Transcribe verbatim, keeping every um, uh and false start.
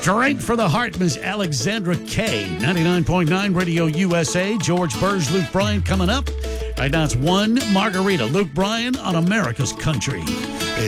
Straight for the heart, Miss Alexandra Kay. ninety-nine point nine Radio U S A. George Burge, Luke Bryan coming up. Right now it's one margarita. Luke Bryan on America's Country.